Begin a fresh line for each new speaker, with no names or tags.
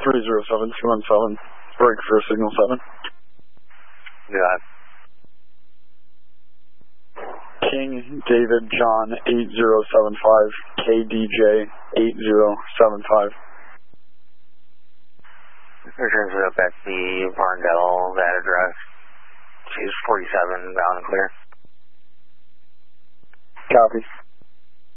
307-217, break for signal 7.
Got it.
King David John 8075, KDJ 8075.
Returns it up at the Varndell, that address. She's 47, bound and clear.
Copy.